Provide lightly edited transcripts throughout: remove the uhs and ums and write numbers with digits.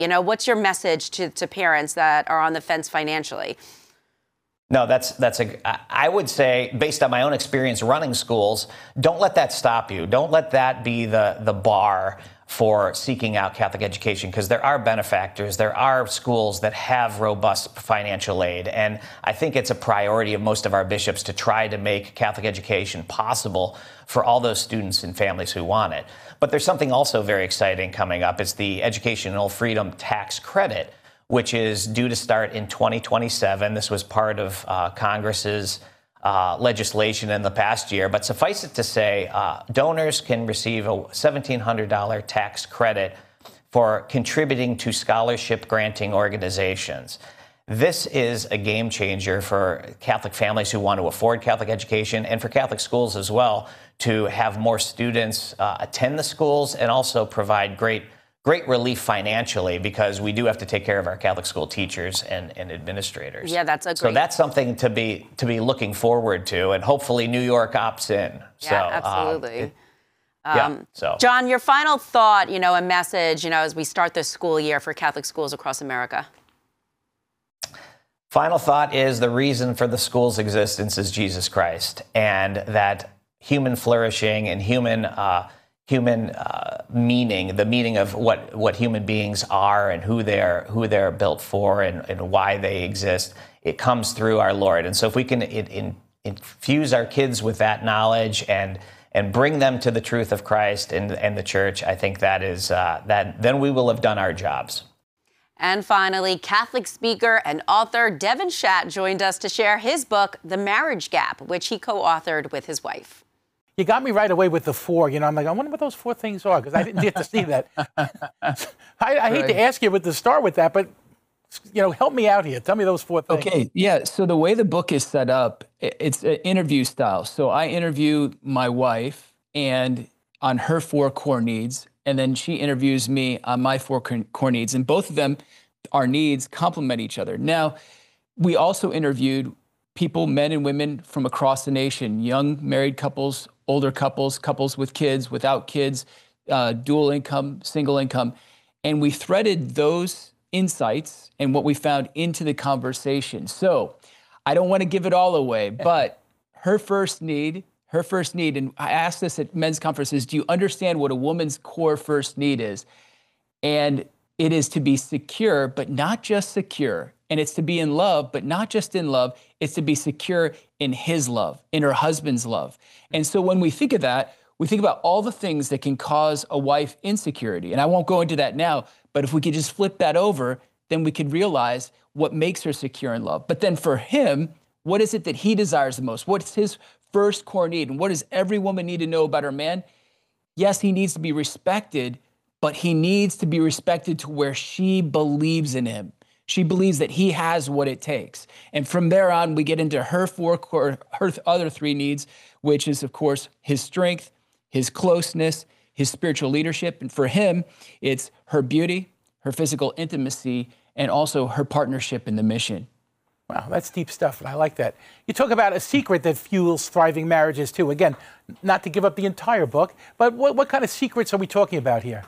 You know, what's your message to parents that are on the fence financially? No, I would say, based on my own experience running schools, don't let that stop you. Don't let that be the bar for seeking out Catholic education, because there are benefactors. There are schools that have robust financial aid. And I think it's a priority of most of our bishops to try to make Catholic education possible for all those students and families who want it. But there's something also very exciting coming up. It's the Educational Freedom Tax Credit, which is due to start in 2027. This was part of Congress's legislation in the past year. But suffice it to say, donors can receive a $1,700 tax credit for contributing to scholarship granting organizations. This is a game changer for Catholic families who want to afford Catholic education, and for Catholic schools as well, to have more students attend the schools and also provide great relief financially, because we do have to take care of our Catholic school teachers and administrators. Yeah, that's a great. So that's something to be looking forward to, and hopefully New York opts in. Yeah, absolutely. So John, your final thought, a message, as we start this school year for Catholic schools across America. Final thought is the reason for the school's existence is Jesus Christ, and that human flourishing and human meaning, the meaning of what human beings are and who they're built for and why they exist, it comes through our Lord. And so if we can infuse our kids with that knowledge and bring them to the truth of Christ and the church, I think then we will have done our jobs. And finally, Catholic speaker and author Devin Schatt joined us to share his book, The Marriage Gap, which he co-authored with his wife. You got me right away with the 4. I'm like, I wonder what those 4 things are, because I didn't get to see that. I hate to ask you to start with that, but help me out here. Tell me those 4 things. Okay, yeah. So the way the book is set up, it's an interview style. So I interview my wife and on her 4 core needs, and then she interviews me on my 4 core needs, and both of them, our needs complement each other. Now, we also interviewed people, men and women from across the nation, young married couples, older couples, couples with kids, without kids, dual income, single income. And we threaded those insights and what we found into the conversation. So I don't want to give it all away, but her first need, and I asked this at men's conferences, do you understand what a woman's core first need is? And it is to be secure, but not just secure. And it's to be in love, but not just in love. It's to be secure in his love, in her husband's love. And so when we think of that, we think about all the things that can cause a wife insecurity. And I won't go into that now, but if we could just flip that over, then we could realize what makes her secure in love. But then for him, what is it that he desires the most? What's his first core need? And what does every woman need to know about her man? Yes, he needs to be respected, but he needs to be respected to where she believes in him. She believes that he has what it takes. And from there on, we get into her other 3 needs, which is, of course, his strength, his closeness, his spiritual leadership. And for him, it's her beauty, her physical intimacy, and also her partnership in the mission. Wow, that's deep stuff, and I like that. You talk about a secret that fuels thriving marriages, too. Again, not to give up the entire book, but what kind of secrets are we talking about here?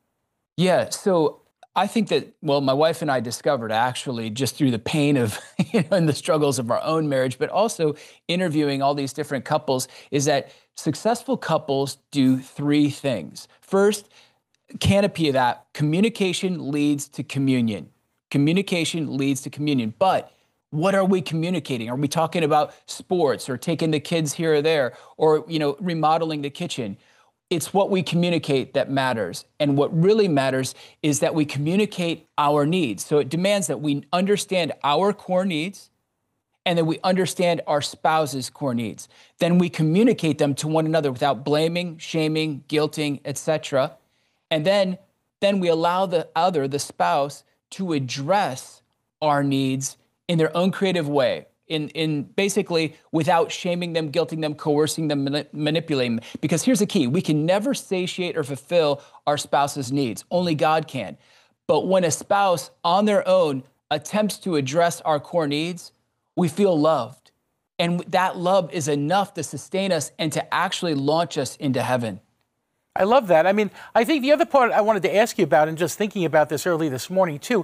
Yeah, so I think that, my wife and I discovered actually just through the pain of, and the struggles of our own marriage, but also interviewing all these different couples, is that successful couples do 3 things. First, canopy of that, communication leads to communion. Communication leads to communion. But what are we communicating? Are we talking about sports or taking the kids here or there or, remodeling the kitchen? It's what we communicate that matters. And what really matters is that we communicate our needs. So it demands that we understand our core needs and that we understand our spouse's core needs. Then we communicate them to one another without blaming, shaming, guilting, etc. And then we allow the spouse, to address our needs in their own creative way. In basically without shaming them, guilting them, coercing them, manipulating them. Because here's the key, we can never satiate or fulfill our spouse's needs. Only God can. But when a spouse on their own attempts to address our core needs, we feel loved. And that love is enough to sustain us and to actually launch us into heaven. I love that. I mean, I think the other part I wanted to ask you about, and just thinking about this early this morning too,